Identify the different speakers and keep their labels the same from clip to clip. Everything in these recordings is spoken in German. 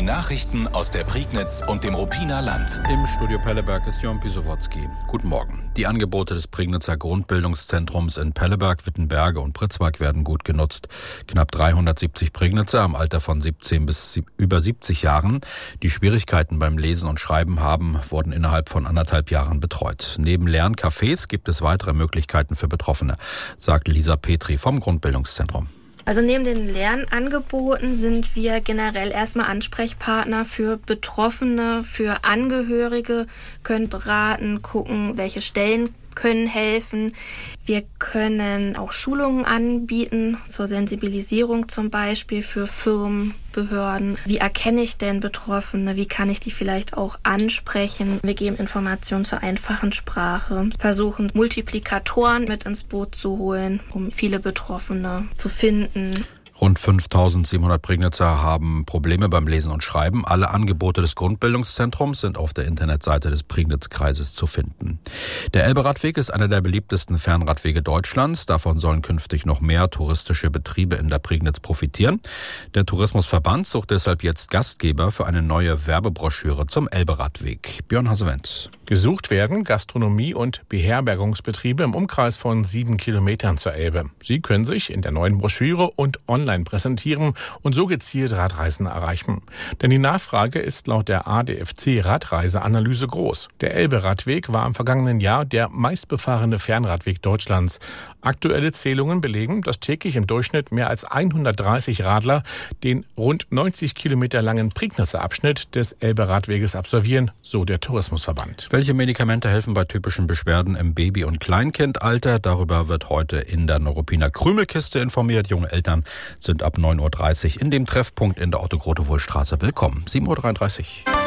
Speaker 1: Nachrichten aus der Prignitz und dem Ruppiner Land.
Speaker 2: Im Studio Pelleberg ist Jörn Pisowotzki. Guten Morgen. Die Angebote des Prignitzer Grundbildungszentrums in Pelleberg, Wittenberge und Pritzwalk werden gut genutzt. Knapp 370 Prignitzer im Alter von 17 bis über 70 Jahren, die Schwierigkeiten beim Lesen und Schreiben haben, wurden innerhalb von 1,5 Jahren betreut. Neben Lerncafés gibt es weitere Möglichkeiten für Betroffene, sagt Lisa Petri vom Grundbildungszentrum.
Speaker 3: Also neben den Lernangeboten sind wir generell erstmal Ansprechpartner für Betroffene, für Angehörige, können beraten, gucken, welche Stellen können helfen. Wir können auch Schulungen anbieten, zur Sensibilisierung zum Beispiel für Firmen, Behörden. Wie erkenne ich denn Betroffene? Wie kann ich die vielleicht auch ansprechen? Wir geben Informationen zur einfachen Sprache, versuchen Multiplikatoren mit ins Boot zu holen, um viele Betroffene zu finden.
Speaker 2: Rund 5.700 Prignitzer haben Probleme beim Lesen und Schreiben. Alle Angebote des Grundbildungszentrums sind auf der Internetseite des Prignitzkreises zu finden. Der Elberadweg ist einer der beliebtesten Fernradwege Deutschlands. Davon sollen künftig noch mehr touristische Betriebe in der Prignitz profitieren. Der Tourismusverband sucht deshalb jetzt Gastgeber für eine neue Werbebroschüre zum Elberadweg. Björn Hasewent.
Speaker 4: Gesucht werden Gastronomie- und Beherbergungsbetriebe im Umkreis von 7 Kilometern zur Elbe. Sie können sich in der neuen Broschüre und online präsentieren und so gezielt Radreisen erreichen. Denn die Nachfrage ist laut der ADFC Radreiseanalyse groß. Der Elbe-Radweg war im vergangenen Jahr der meistbefahrene Fernradweg Deutschlands. Aktuelle Zählungen belegen, dass täglich im Durchschnitt mehr als 130 Radler den rund 90 Kilometer langen Prignitzer Abschnitt des Elbe-Radweges absolvieren, so der Tourismusverband.
Speaker 2: Welche Medikamente helfen bei typischen Beschwerden im Baby- und Kleinkindalter? Darüber wird heute in der Neuruppiner Krümelkiste informiert. Junge Eltern sind ab 9.30 Uhr in dem Treffpunkt in der Otto-Grotewohl-Straße willkommen. 7.33 Uhr.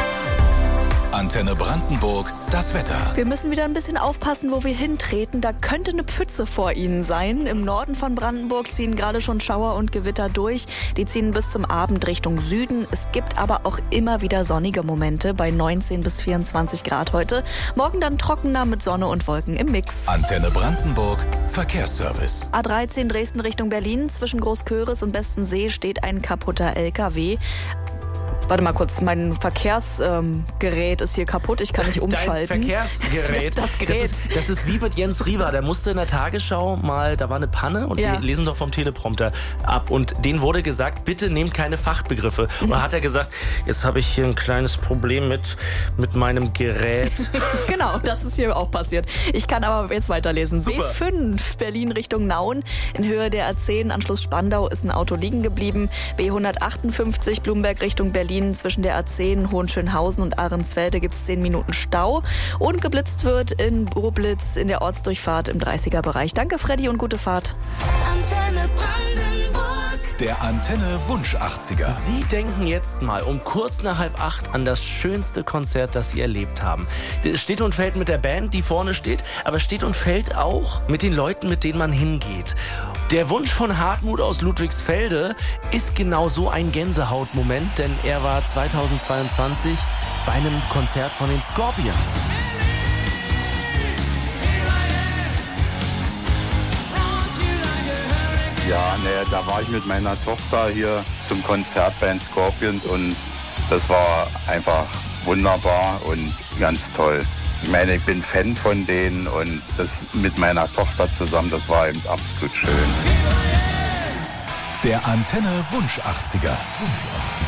Speaker 1: Antenne Brandenburg, das Wetter.
Speaker 5: Wir müssen wieder ein bisschen aufpassen, wo wir hintreten. Da könnte eine Pfütze vor Ihnen sein. Im Norden von Brandenburg ziehen gerade schon Schauer und Gewitter durch. Die ziehen bis zum Abend Richtung Süden. Es gibt aber auch immer wieder sonnige Momente bei 19 bis 24 Grad heute. Morgen dann trockener mit Sonne und Wolken im Mix.
Speaker 1: Antenne Brandenburg, Verkehrsservice.
Speaker 5: A13 Dresden Richtung Berlin. Zwischen Großköris und Bestensee steht ein kaputter LKW. Warte mal kurz, mein Verkehrsgerät ist hier kaputt, ich kann nicht umschalten.
Speaker 6: Dein Verkehrsgerät?
Speaker 5: Das Gerät.
Speaker 6: Das ist wie mit Jens Riva, der musste in der Tagesschau mal, da war eine Panne und die lesen doch vom Teleprompter ab und denen wurde gesagt, bitte nehmt keine Fachbegriffe. Und dann hat er gesagt, jetzt habe ich hier ein kleines Problem mit meinem Gerät.
Speaker 5: Genau, das ist hier auch passiert. Ich kann aber jetzt weiterlesen.
Speaker 6: Super.
Speaker 5: B5, Berlin Richtung Nauen, in Höhe der A10, Anschluss Spandau, ist ein Auto liegen geblieben. B158, Blumberg Richtung Berlin, zwischen der A10, Hohenschönhausen und Ahrensfelde gibt es 10 Minuten Stau. Und geblitzt wird in Boblitz in der Ortsdurchfahrt im 30er-Bereich. Danke, Freddy, und gute Fahrt.
Speaker 1: Antenne Brandenburg. Der Antenne-Wunsch 80er.
Speaker 6: Sie denken jetzt mal um kurz nach 7:30 an das schönste Konzert, das Sie erlebt haben. Es steht und fällt mit der Band, die vorne steht, aber steht und fällt auch mit den Leuten, mit denen man hingeht. Der Wunsch von Hartmut aus Ludwigsfelde ist genau so ein Gänsehautmoment, denn er war 2022 bei einem Konzert von den Scorpions.
Speaker 7: Ja, da war ich mit meiner Tochter hier zum Konzert bei den Scorpions und das war einfach wunderbar und ganz toll. Ich meine, ich bin Fan von denen und das mit meiner Tochter zusammen, das war eben absolut schön.
Speaker 1: Der Antenne Wunsch 80er.